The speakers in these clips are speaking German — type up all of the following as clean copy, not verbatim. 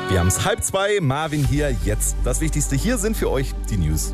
Wir haben es 1:30, Marvin hier, jetzt das Wichtigste. Hier sind für euch die News.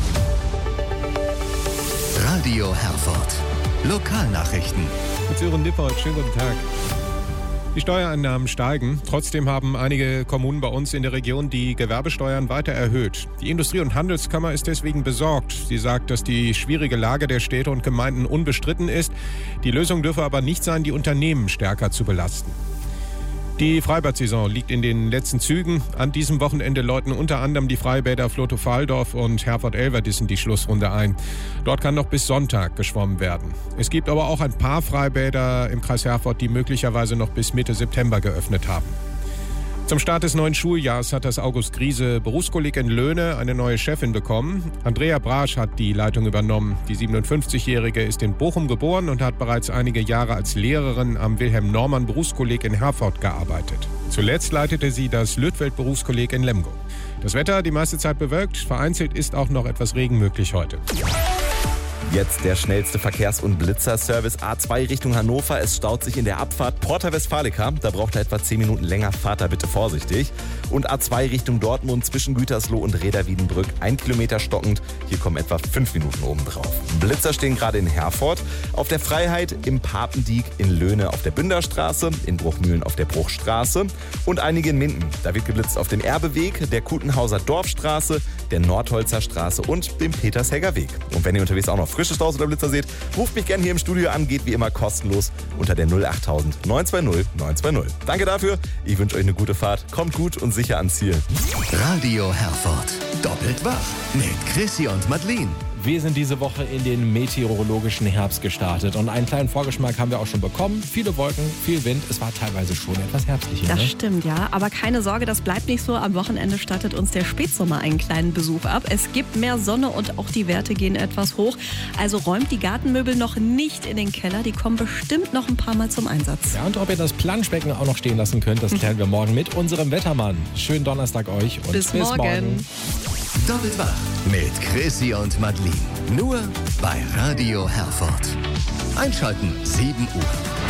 Radio Herford. Lokalnachrichten. Mit Sören Dippold, schönen guten Tag. Die Steuereinnahmen steigen. Trotzdem haben einige Kommunen bei uns in der Region die Gewerbesteuern weiter erhöht. Die Industrie- und Handelskammer ist deswegen besorgt. Sie sagt, dass die schwierige Lage der Städte und Gemeinden unbestritten ist. Die Lösung dürfe aber nicht sein, die Unternehmen stärker zu belasten. Die Freibad-Saison liegt in den letzten Zügen. An diesem Wochenende läuten unter anderem die Freibäder Flotow-Fahldorf und Herford-Elverdissen die Schlussrunde ein. Dort kann noch bis Sonntag geschwommen werden. Es gibt aber auch ein paar Freibäder im Kreis Herford, die möglicherweise noch bis Mitte September geöffnet haben. Zum Start des neuen Schuljahres hat das August-Griese-Berufskolleg in Löhne eine neue Chefin bekommen. Andrea Brasch hat die Leitung übernommen. Die 57-Jährige ist in Bochum geboren und hat bereits einige Jahre als Lehrerin am Wilhelm-Normann-Berufskolleg in Herford gearbeitet. Zuletzt leitete sie das Lötwelt-Berufskolleg in Lemgo. Das Wetter die meiste Zeit bewölkt, vereinzelt ist auch noch etwas Regen möglich heute. Jetzt der schnellste Verkehrs- und Blitzerservice A2 Richtung Hannover. Es staut sich in der Abfahrt Porta Westfalica. Da braucht er etwa 10 Minuten länger. Fahrt da bitte vorsichtig. Und A2 Richtung Dortmund zwischen Gütersloh und Reda-Wiedenbrück. 1 Kilometer stockend. Hier kommen etwa 5 Minuten obendrauf. Blitzer stehen gerade in Herford, auf der Freiheit, im Papendiek, in Löhne auf der Bünderstraße, in Bruchmühlen auf der Bruchstraße und einige in Minden. Da wird geblitzt auf dem Erbeweg, der Kutenhauser Dorfstraße, der Nordholzer Straße und dem Petershegger Weg. Und wenn ihr unterwegs auch noch frische Staus oder Blitzer seht, ruft mich gerne hier im Studio an, geht wie immer kostenlos unter der 08000 920 920. Danke dafür, ich wünsche euch eine gute Fahrt, kommt gut und sicher ans Ziel. Radio Herford. Doppelt wach mit Chrissy und Madeline. Wir sind diese Woche in den meteorologischen Herbst gestartet und einen kleinen Vorgeschmack haben wir auch schon bekommen. Viele Wolken, viel Wind, es war teilweise schon etwas herbstlicher. Das stimmt, ja. Aber keine Sorge, das bleibt nicht so. Am Wochenende stattet uns der Spätsommer einen kleinen Besuch ab. Es gibt mehr Sonne und auch die Werte gehen etwas hoch. Also räumt die Gartenmöbel noch nicht in den Keller. Die kommen bestimmt noch ein paar Mal zum Einsatz. Ja, und ob ihr das Planschbecken auch noch stehen lassen könnt, das klären wir morgen mit unserem Wettermann. Schönen Donnerstag euch und bis morgen. Doppelt wach mit Chrissy und Madeline. Nur bei Radio Herford. Einschalten 7 Uhr.